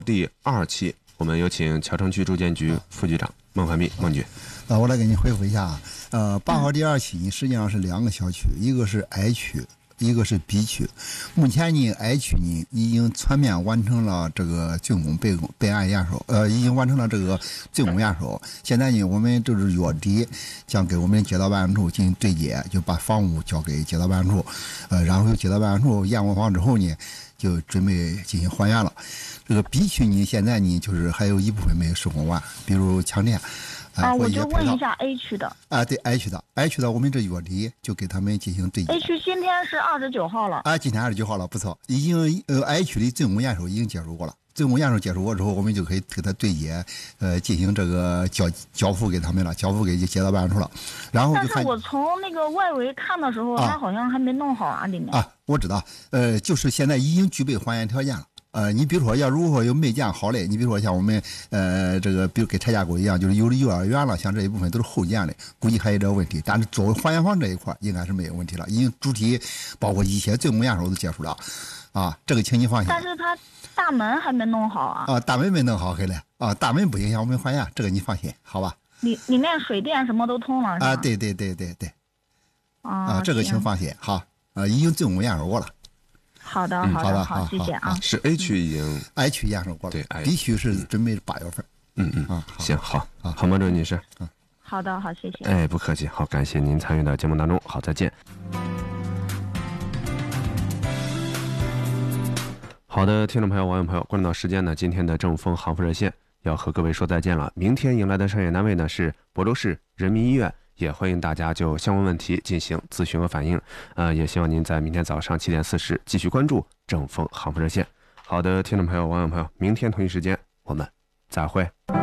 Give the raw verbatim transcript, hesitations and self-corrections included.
第二期，我们有请桥城区住建局副局长孟怀密孟局。 呃，我来给您回复一下。呃，八号第二期呢，实际上是两个小区，一个是 A 区，一个是 B 区。目前呢 ，A 区呢已经全面完成了这个竣工备备案验收，呃，已经完成了这个竣工验收。现在呢，我们就是月底将给我们街道办事处进行对接，就把房屋交给街道办事处，呃，然后由街道办事处验过房之后呢，就准备进行还原了。这个 B 区呢，现在呢就是还有一部分没有施工完，比如墙垫。 啊，我就问一下 A 区的。 啊，对 A 区的 ，A 区的，我们这月底就给他们进行对接。 A 区今天是二十九号了。 啊，今天二十九号了，不错，已经呃 A 区的竣工验收已经结束过了。竣工验收结束过之后，我们就可以给他对接，呃，进行这个交交付给他们了，交付给街道办事处了。然后就但是我从那个外围看的时候， 啊、 他好像还没弄好啊，里面。 啊，我知道，呃，就是现在已经具备还原条件了。呃，你比如说，要如果有没建好的，你比如说像我们呃这个，比如跟拆家沟一样，就是有的幼儿园了，像这一部分都是后建的，估计还有点问题。但是作为还原房这一块，应该是没有问题了，已经主体包括一些竣工验收都结束了，啊，这个请你放心。 但是他大门还没弄好啊。 啊，大门没弄好，黑了啊，大门不影响我们还原，这个你放心，好吧？ 里里面水电什么都通了。 啊，对对对对对。 啊， 啊，这个请放心，好，啊，已经竣工验收过了。 好的， 嗯、 好的， 好，谢谢啊。 是 A 区已经 A 区验收过了， 对 ，B 区是准备八月份。 嗯嗯啊， 行，好，好，孟周女士。 嗯， 好的，好，谢谢。 哎，不客气，好，感谢您参与到节目当中，好，再见。好的，听众朋友、网友朋友，关注到时间呢，今天的正风航复热线要和各位说再见了。明天迎来的商业单位呢是亳州市人民医院。也欢迎大家就相关问题进行咨询和反映，呃，也希望您在明天早上七点四十继续关注正风航复热线。好的，听众朋友、网友朋友，明天同一时间我们再会。